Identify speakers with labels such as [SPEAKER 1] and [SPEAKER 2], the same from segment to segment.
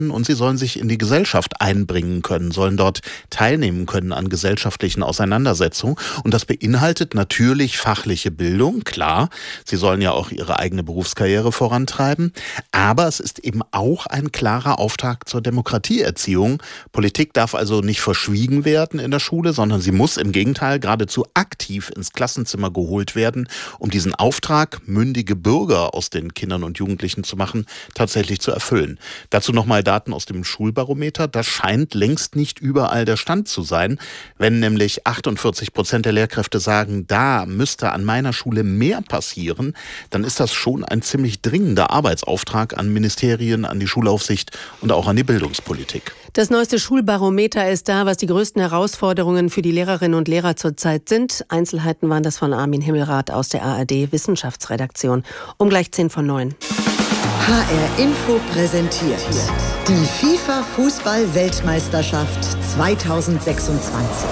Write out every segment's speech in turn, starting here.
[SPEAKER 1] und sie sollen sich in die Gesellschaft einbringen können, sollen dort teilnehmen können an gesellschaftlichen Auseinandersetzungen. Und das beinhaltet natürlich fachliche Bildung, klar. Sie sollen ja auch ihre eigene Berufskarriere vorantreiben. Aber es ist eben auch ein klarer Auftrag zur Demokratieerziehung. Politik darf also nicht verschwiegen werden in der Schule, sondern sie muss im Gegenteil geradezu aktiv ins Klassenzimmer geholt werden, um diesen Auftrag, mündige Bürger aus den Kindern und Jugendlichen zu machen, tatsächlich zu erfüllen. Dazu nochmal Daten aus dem Schulbarometer. Das scheint längst nicht überall der Stand zu sein. Wenn nämlich 48% der Lehrkräfte sagen, da müsste an meiner Schule mehr passieren, dann ist das schon ein ziemlich dringender Arbeitsauftrag an Ministerien, an die Schulaufsicht und auch an die Bildungspolitik.
[SPEAKER 2] Das neueste Schulbarometer ist da, was die größten Herausforderungen für die Lehrerinnen und Lehrer zurzeit sind. Einzelheiten waren das von Armin Himmelrath aus der ARD Wissenschaftsredaktion. Um gleich 8:50.
[SPEAKER 3] HR Info präsentiert die FIFA Fußball-Weltmeisterschaft 2026.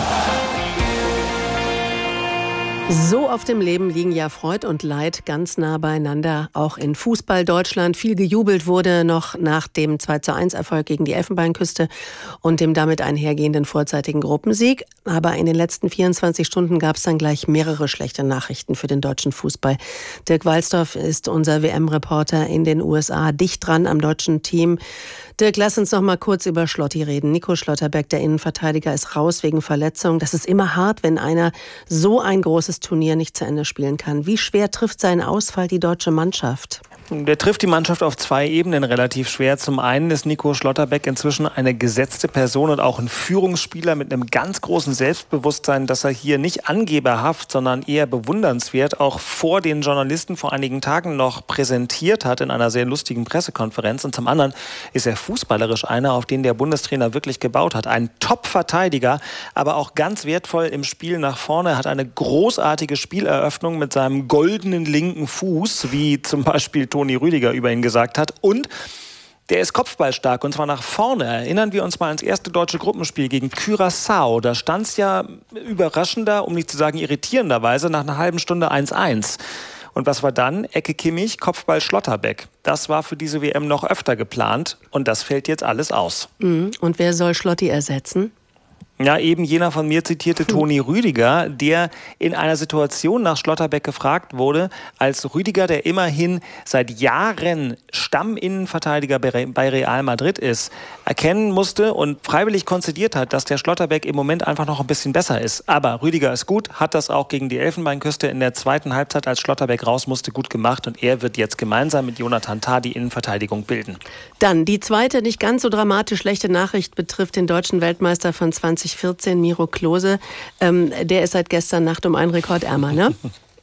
[SPEAKER 2] So oft im Leben liegen ja Freud und Leid ganz nah beieinander. Auch in Fußball Deutschland viel gejubelt wurde noch nach dem 2:1-Erfolg gegen die Elfenbeinküste und dem damit einhergehenden vorzeitigen Gruppensieg. Aber in den letzten 24 Stunden gab es dann gleich mehrere schlechte Nachrichten für den deutschen Fußball. Dirk Walsdorf ist unser WM-Reporter in den USA, dicht dran am deutschen Team. Dirk, lass uns noch mal kurz über Schlotti reden. Nico Schlotterbeck, der Innenverteidiger, ist raus wegen Verletzung. Das ist immer hart, wenn einer so ein großes Turnier nicht zu Ende spielen kann. Wie schwer trifft sein Ausfall die deutsche Mannschaft?
[SPEAKER 4] Der trifft die Mannschaft auf zwei Ebenen relativ schwer. Zum einen ist Nico Schlotterbeck inzwischen eine gesetzte Person und auch ein Führungsspieler mit einem ganz großen Selbstbewusstsein, dass er hier nicht angeberhaft, sondern eher bewundernswert auch vor den Journalisten vor einigen Tagen noch präsentiert hat in einer sehr lustigen Pressekonferenz. Und zum anderen ist er fußballerisch einer, auf den der Bundestrainer wirklich gebaut hat. Ein Top-Verteidiger, aber auch ganz wertvoll im Spiel nach vorne. Er hat eine großartige Spieleröffnung mit seinem goldenen linken Fuß, wie zum Beispiel Toni Rüdiger über ihn gesagt hat. Und der ist kopfballstark, und zwar nach vorne. Erinnern wir uns mal ans erste deutsche Gruppenspiel gegen Curaçao. Da stand es ja überraschender, um nicht zu sagen irritierenderweise, nach einer halben Stunde 1:1. Und was war dann? Ecke Kimmich, Kopfball Schlotterbeck. Das war für diese WM noch öfter geplant und das fällt jetzt alles aus.
[SPEAKER 2] Und wer soll Schlotti ersetzen?
[SPEAKER 4] Ja, eben jener von mir zitierte Toni Rüdiger, der in einer Situation nach Schlotterbeck gefragt wurde, als Rüdiger, der immerhin seit Jahren Stamminnenverteidiger bei Real Madrid ist, erkennen musste und freiwillig konzidiert hat, dass der Schlotterbeck im Moment einfach noch ein bisschen besser ist. Aber Rüdiger ist gut, hat das auch gegen die Elfenbeinküste in der zweiten Halbzeit, als Schlotterbeck raus musste, gut gemacht. Und er wird jetzt gemeinsam mit Jonathan Tah die Innenverteidigung bilden.
[SPEAKER 2] Dann die zweite, nicht ganz so dramatisch schlechte Nachricht betrifft den deutschen Weltmeister von 2014, Miro Klose. Der ist seit gestern Nacht um einen Rekord ärmer, ne?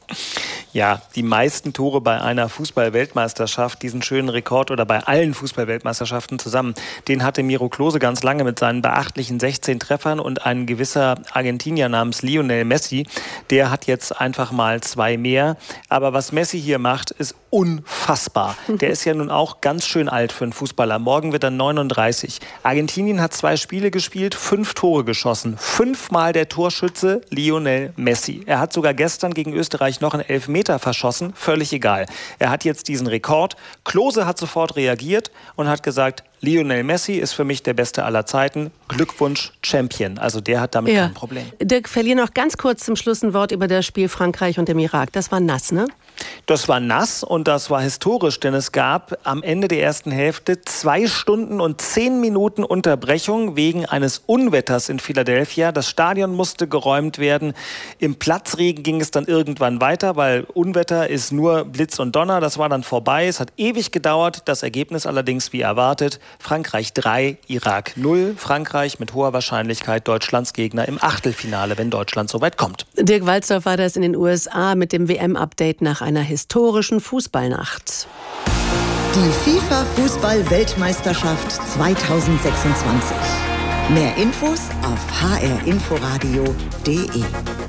[SPEAKER 4] Ja, die meisten Tore bei einer Fußball-Weltmeisterschaft, diesen schönen Rekord oder bei allen Fußball-Weltmeisterschaften zusammen, den hatte Miro Klose ganz lange mit seinen beachtlichen 16 Treffern, und ein gewisser Argentinier namens Lionel Messi, der hat jetzt einfach mal 2 mehr. Aber was Messi hier macht, ist unfassbar. Der ist ja nun auch ganz schön alt für einen Fußballer. Morgen wird er 39. Argentinien hat 2 Spiele gespielt, 5 Tore geschossen. 5-mal der Torschütze Lionel Messi. Er hat sogar gestern gegen Österreich noch einen Elfmeter verschossen. Völlig egal. Er hat jetzt diesen Rekord. Klose hat sofort reagiert und hat gesagt, Lionel Messi ist für mich der Beste aller Zeiten. Glückwunsch, Champion. Also der hat damit kein Problem.
[SPEAKER 2] Dirk, verliere noch ganz kurz zum Schluss ein Wort über das Spiel Frankreich und dem Irak. Das war nass, ne?
[SPEAKER 4] Das war nass und das war historisch, denn es gab am Ende der ersten Hälfte 2 Stunden und 10 Minuten Unterbrechung wegen eines Unwetters in Philadelphia. Das Stadion musste geräumt werden. Im Platzregen ging es dann irgendwann weiter, weil Unwetter ist nur Blitz und Donner. Das war dann vorbei. Es hat ewig gedauert. Das Ergebnis allerdings wie erwartet. Frankreich 3, Irak 0. Frankreich mit hoher Wahrscheinlichkeit Deutschlands Gegner im Achtelfinale, wenn Deutschland so weit kommt.
[SPEAKER 2] Dirk Walsdorf war das in den USA mit dem WM-Update nach einer historischen Fußballnacht.
[SPEAKER 3] Die FIFA Fußball-Weltmeisterschaft 2026. Mehr Infos auf hrinforadio.de.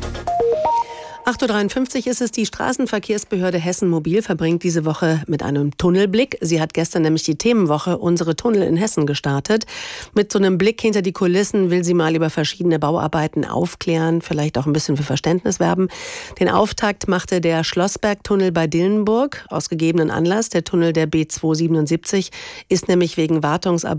[SPEAKER 2] 8:53 Uhr ist es. Die Straßenverkehrsbehörde Hessen Mobil verbringt diese Woche mit einem Tunnelblick. Sie hat gestern nämlich die Themenwoche Unsere Tunnel in Hessen gestartet. Mit so einem Blick hinter die Kulissen will sie mal über verschiedene Bauarbeiten aufklären, vielleicht auch ein bisschen für Verständnis werben. Den Auftakt machte der Schlossbergtunnel bei Dillenburg aus gegebenen Anlass. Der Tunnel der B277 ist nämlich wegen Wartungsarbeiten